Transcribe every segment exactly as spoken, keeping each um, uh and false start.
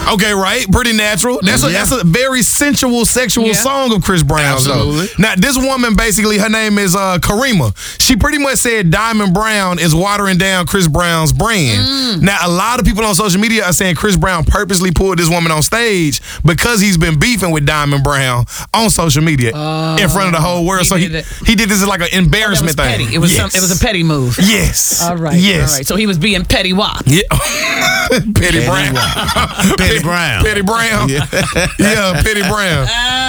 Okay, right. Pretty natural. That's a, Yeah. that's a very sensual, sexual Yeah. song of Chris Brown's. though. Absolutely. Now, this woman, basically, her name is uh, Karima. She pretty much said Diamond Brown is watering down Chris Brown's brand. Now, a lot of people on social media are saying Chris Brown purposely pulled this woman on stage because he's been beefing with Diamond Brown on social media in front of the whole world. he so he, did it. he did this as like an That embarrassment was thing. petty. It was yes. some, it was a petty move. Yes. All right. Yes. All right. So he was being petty wop. Yeah. Petty Brown. Petty Brown. Petty Brown. Yeah. Yeah, Petty Brown.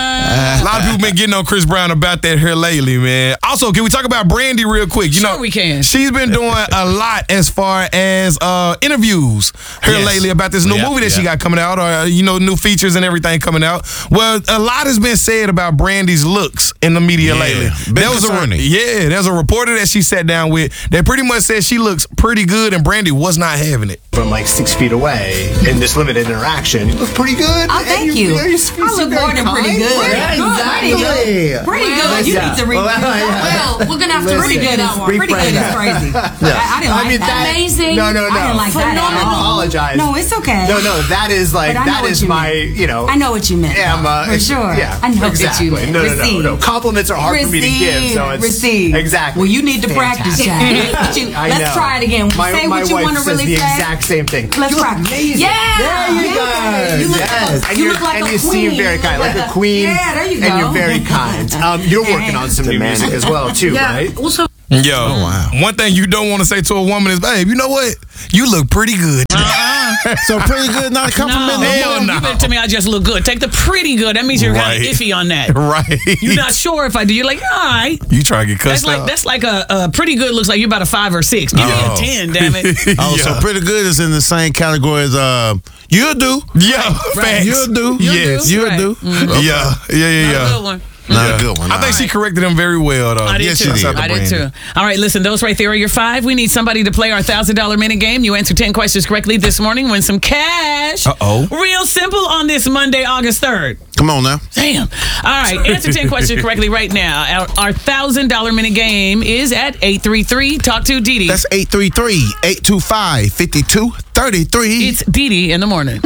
A lot of people been getting on Chris Brown about that here lately, man. Also, can we talk about Brandy real quick? You Sure know, we can. She's been doing a lot as far as uh, interviews here Yes. lately about this new Yeah, movie that she yeah. got coming out, or you know, new features and everything coming out. Well, a lot has been said about Brandy's looks in the media Yeah. lately. Been There was a concerning. yeah, there's a reporter that she sat down with that pretty much said she looks pretty good, and Brandy was not having it. From like six feet away in this limited interaction, you look pretty good. Oh, thank you. Very, I look more than pretty good. Yeah, Pretty good. Pretty good. You need to read. Well, Well, yeah. we're gonna have to Listen, read that one. Pretty good reframe is that. crazy. Yeah. I, I didn't like I mean, that. that- Amazing. No, no, no. I didn't like that at I all. apologize. No, it's okay. No, no, that is like But I know that what is you my, meant. you know. I know what you meant. Yeah, I'm, uh, for sure. Yeah, I know exactly. what you meant. No, no, no, Receive. no. Compliments are hard for me to give, so it's Receive. exactly. Well, you need to practice, Fantastic. child. You- I Let's know. try it again. My, Say my what you wife want to says really the say. exact same thing. Let's you look practice. amazing. Yeah. There you Yeah. go. You look yes. like- and you you're- look like and a you seem queen. very kind, like a queen. Yeah, there you And go. you're very kind. Um, you're working on some new music as well, too, right? Also, Yo, one thing you don't want to say to a woman is, babe, you know what? You look pretty good today. So pretty good, not a compliment. No, Hell you no. better tell me I just look good. Take the pretty good. That means you're kind Right. of iffy on that. Right. You're not sure if I do. You're like, all right. You try to get That's cussed like out. that's like a, a pretty good looks like you're about a five or six. Give me Oh. a ten, damn it. Oh, Yeah. so pretty good is in the same category as uh, you'll do. Yeah, Right. facts. You'll do. You'll Yes. do. You'll Right. do. Mhm. Yeah, yeah, yeah, Not yeah. a good one. Not Yeah. a good one. I think she corrected him very well, though. I did Yes, too. she did. I did Brandy. too. All right, listen, those right there are your five. We need somebody to play our one thousand dollars minute game. You answer ten questions correctly this morning, win some cash. Uh-oh. Real simple on this Monday, August third. Come on now. Damn. All right, answer ten questions correctly right now. Our, our one thousand dollars minute game is at eight three three, talk to Dee Dee. That's eight three three, eight two five, five two three three. It's Dee Dee in the morning.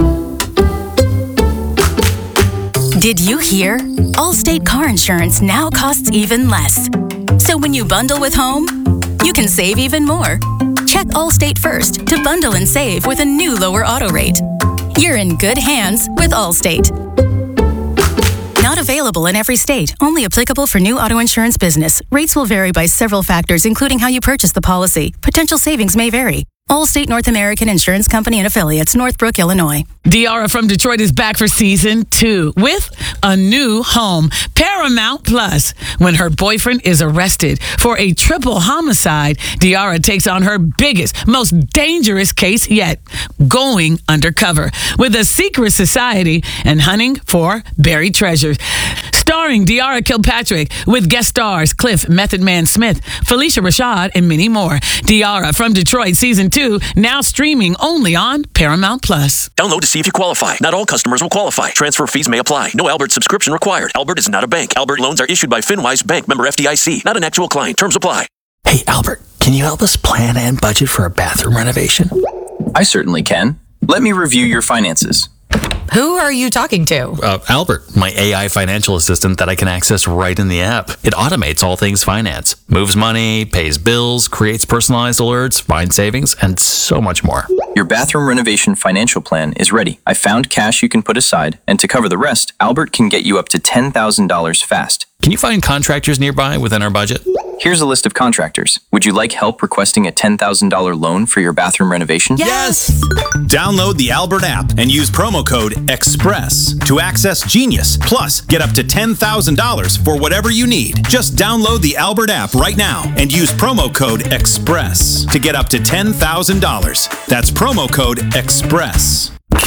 Did you hear? Allstate car insurance now costs even less. So when you bundle with home, you can save even more. Check Allstate first to bundle and save with a new lower auto rate. You're in good hands with Allstate. Not available in every state. Only applicable for new auto insurance business. Rates will vary by several factors, including how you purchase the policy. Potential savings may vary. Allstate North American Insurance Company and Affiliates, Northbrook, Illinois. Diara from Detroit is back for season two with a new home, Paramount Plus. When her boyfriend is arrested for a triple homicide, Diara takes on her biggest, most dangerous case yet, going undercover with a secret society and hunting for buried treasures. Starring Diara Kilpatrick with guest stars Cliff Method Man Smith, Felicia Rashad, and many more. Diara from Detroit season two, now streaming only on Paramount Plus. Download to see if you qualify. Not all customers will qualify. Transfer fees may apply. No Albert subscription required. Albert is not a bank. Albert loans are issued by FinWise Bank, member F D I C. Not an actual client. Terms apply. Hey, Albert, can you help us plan and budget for a bathroom renovation? I certainly can. Let me review your finances. Who are you talking to? Uh, Albert, my A I financial assistant that I can access right in the app. It automates all things finance, moves money, pays bills, creates personalized alerts, finds savings, and so much more. Your bathroom renovation financial plan is ready. I found cash you can put aside, and to cover the rest, Albert can get you up to ten thousand dollars fast. Can you find contractors nearby within our budget? Here's a list of contractors. Would you like help requesting a ten thousand dollars loan for your bathroom renovation? Yes. Download the Albert app and use promo code EXPRESS to access Genius. Plus, get up to ten thousand dollars for whatever you need. Just download the Albert app right now and use promo code EXPRESS to get up to ten thousand dollars. That's promo code EXPRESS.